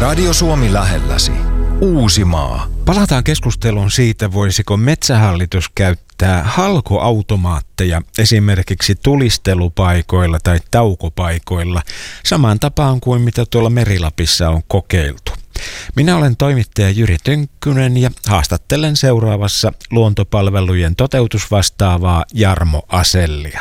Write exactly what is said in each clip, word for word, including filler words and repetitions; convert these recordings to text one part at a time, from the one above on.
Radio Suomi lähelläsi. Uusimaa. Palataan keskusteluun siitä, voisiko Metsähallitus käyttää halkoautomaatteja esimerkiksi tulistelupaikoilla tai taukopaikoilla samaan tapaan kuin mitä tuolla Merilapissa on kokeiltu. Minä olen toimittaja Jyri Tynkkynen ja haastattelen seuraavassa luontopalvelujen toteutusvastaavaa Jarmo Asellia.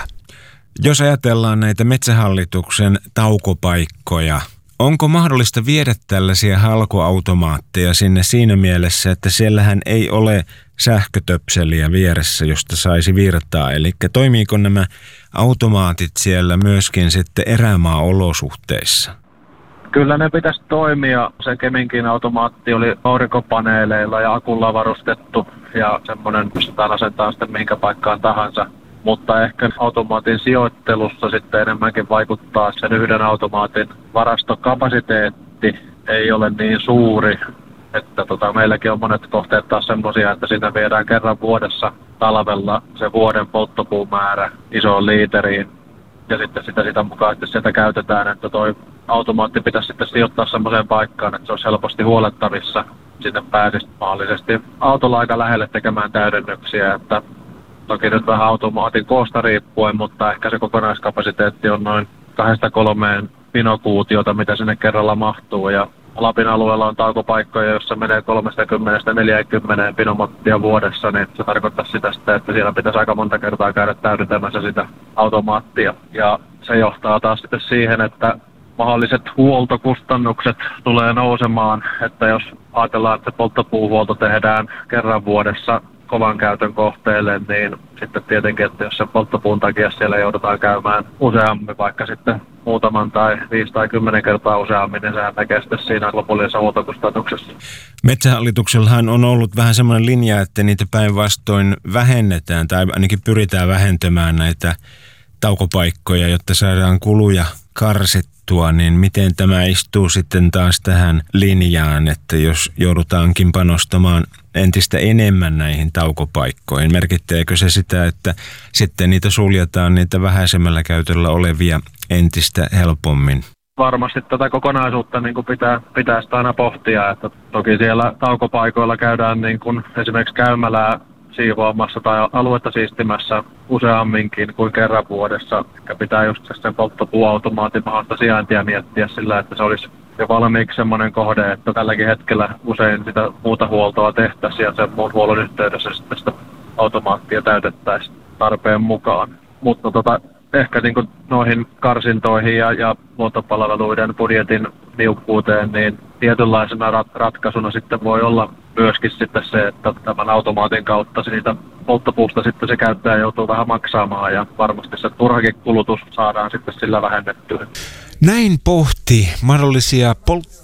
Jos ajatellaan näitä Metsähallituksen taukopaikkoja, onko mahdollista viedä tällaisia halkoautomaatteja sinne siinä mielessä, että siellähän ei ole sähkötöpseliä vieressä, josta saisi virtaa? Eli toimiiko nämä automaatit siellä myöskin sitten erämaa-olosuhteissa? Kyllä ne pitäisi toimia. Se Keminkin automaatti oli aurinkopaneeleilla ja akulla varustettu ja semmoinen pystytään asentamaan sitten mihinkä paikkaan tahansa. Mutta ehkä automaatin sijoittelussa sitten enemmänkin vaikuttaa sen yhden automaatin varastokapasiteetti ei ole niin suuri. Että tota, meilläkin on monet kohteet taas semmoisia, että sinne viedään kerran vuodessa talvella se vuoden polttopuumäärä isoon liiteriin. Ja sitten sitä, sitä mukaisesti sieltä käytetään, että toi automaatti pitäisi sitten sijoittaa semmoiseen paikkaan, että se olisi helposti huolettavissa. Sinne pääsisi mahdollisesti autolla aika lähelle tekemään täydennyksiä, että toki nyt vähän automaatin koosta riippuen, mutta ehkä se kokonaiskapasiteetti on noin kahdesta kolmeen pinokuutiota, mitä sinne kerralla mahtuu. Ja Lapin alueella on taukopaikkoja, jossa menee kolmekymmentä neljäkymmentä pinomottia vuodessa, niin se tarkoittaa sitä, että siellä pitäisi aika monta kertaa käydä täydentämässä sitä automaattia. Ja se johtaa taas sitten siihen, että mahdolliset huoltokustannukset tulee nousemaan, että jos ajatellaan, että polttopuuhuolto tehdään kerran vuodessa kovan käytön kohteelle, niin sitten tietenkin, että jos sen polttopuun takia siellä joudutaan käymään useammin, vaikka sitten muutaman tai viisi tai kymmenen kertaa useammin, niin sehän näkee sitten siinä lopullisessa huoltokustannuksessa. Metsähallituksellahan on ollut vähän semmoinen linja, että niitä päinvastoin vähennetään tai ainakin pyritään vähentämään näitä taukopaikkoja, jotta saadaan kuluja karsittua, niin miten tämä istuu sitten taas tähän linjaan, että jos joudutaankin panostamaan entistä enemmän näihin taukopaikkoihin, merkitteekö se sitä, että sitten niitä suljetaan niitä vähäisemmällä käytöllä olevia entistä helpommin? Varmasti tätä kokonaisuutta niin kuin pitää, pitää sitä aina pohtia, että toki siellä taukopaikoilla käydään niin kuin esimerkiksi käymälää siivoamassa tai aluetta siistimässä useamminkin kuin kerran vuodessa. Ehkä pitää just sen polttopuuautomaatin mahdollista sijaintia miettiä sillä, että se olisi jo valmiiksi semmoinen kohde, että tälläkin hetkellä usein sitä muuta huoltoa tehtäisiin ja sen muun huollon yhteydessä sitten sitä automaattia täytettäisiin tarpeen mukaan. Mutta tota, ehkä niin kuin noihin karsintoihin ja, ja luontopalveluiden budjetin niukkuuteen, niin tietynlaisena rat- ratkaisuna sitten voi olla myöskin sitten se, että tämän automaatin kautta siitä polttopuusta sitten se käyttäjä joutuu vähän maksamaan ja varmasti se turhakin kulutus saadaan sitten sillä vähennettyä. Näin pohti mahdollisia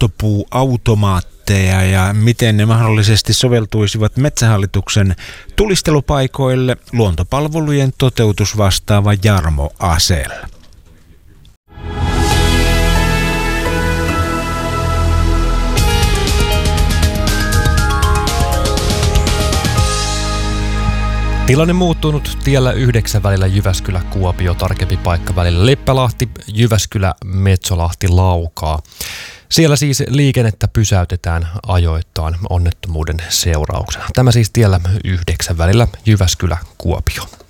polttopuuautomaatteja ja miten ne mahdollisesti soveltuisivat Metsähallituksen tulistelupaikoille luontopalvelujen toteutusvastaava Jarmo Asel. Tilanne muuttunut tiellä yhdeksän välillä Jyväskylä-Kuopio, tarkempi paikka välillä Leppälahti, Jyväskylä, Metsolahti, Laukaa. Siellä siis liikennettä pysäytetään ajoittain onnettomuuden seurauksena. Tämä siis tiellä yhdeksän välillä Jyväskylä-Kuopio.